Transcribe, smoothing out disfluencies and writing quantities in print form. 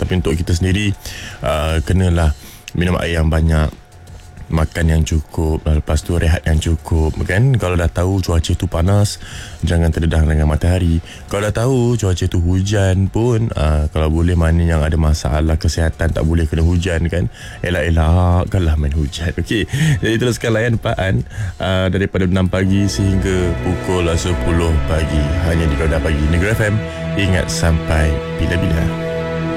Tapi untuk kita sendiri, kenalah minum air yang banyak, makan yang cukup, lepas tu rehat yang cukup kan. Kalau dah tahu cuaca tu panas, jangan terdedah dengan matahari. Kalau dah tahu cuaca tu hujan pun, kalau boleh mana yang ada masalah kesihatan tak boleh kena hujan kan, elak-elakkanlah main hujan. Okey, jadi teruskan layan Paan daripada 6 pagi sehingga pukul 10 pagi hanya di Kedah Pagi Negeri FM. Ingat sampai bila-bila.